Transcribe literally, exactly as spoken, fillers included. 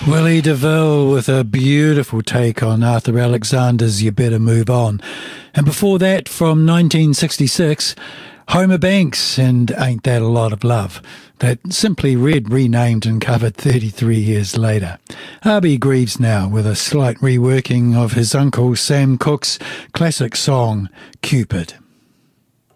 Willie DeVille with a beautiful take on Arthur Alexander's You Better Move On. And before that, from nineteen sixty-six, Homer Banks and Ain't That a Lot of Love, that Simply Red renamed and covered thirty-three years later. R B Greaves now with a slight reworking of his uncle Sam Cooke's classic song, Cupid.